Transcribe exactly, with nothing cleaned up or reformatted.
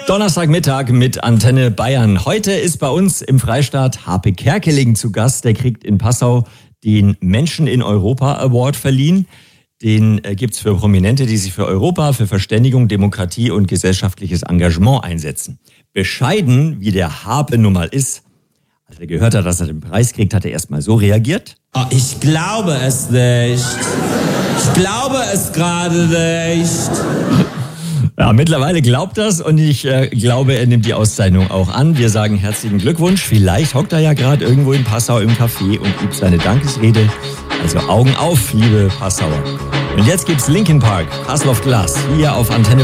Donnerstagmittag mit Antenne Bayern. Heute ist bei uns im Freistaat Harpe Kerkeling zu Gast. Der kriegt in Passau den Menschen in Europa Award verliehen. Den äh, gibt's für Prominente, die sich für Europa, für Verständigung, Demokratie und gesellschaftliches Engagement einsetzen. Bescheiden, wie der Harpe nun mal ist, als er gehört hat, dass er den Preis kriegt, hat er erstmal so reagiert. Oh, ich glaube es nicht. Ich glaube es gerade nicht. Ja, mittlerweile glaubt das und ich äh, glaube, er nimmt die Auszeichnung auch an. Wir sagen herzlichen Glückwunsch. Vielleicht hockt er ja gerade irgendwo in Passau im Café und übt seine Dankesrede. Also Augen auf, liebe Passauer. Und jetzt gibt's Linkin Park, Castle of Glass, hier auf Antenne